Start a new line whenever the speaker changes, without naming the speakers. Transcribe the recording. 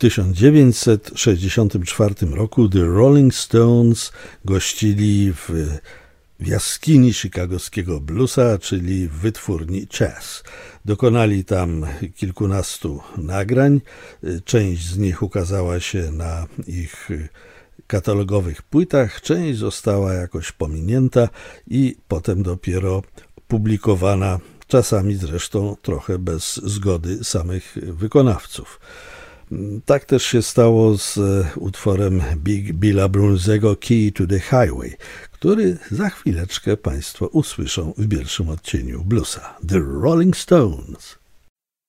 1964 roku The Rolling Stones gościli w jaskini chicagowskiego bluesa, czyli w wytwórni Chess. Dokonali tam kilkunastu nagrań. Część z nich ukazała się na ich katalogowych płytach, część została jakoś pominięta i potem dopiero publikowana, czasami zresztą trochę bez zgody samych wykonawców. Tak też się stało z utworem Big Billa Brunzego Key to the Highway, który za chwileczkę Państwo usłyszą w pierwszym odcieniu bluesa. The Rolling Stones.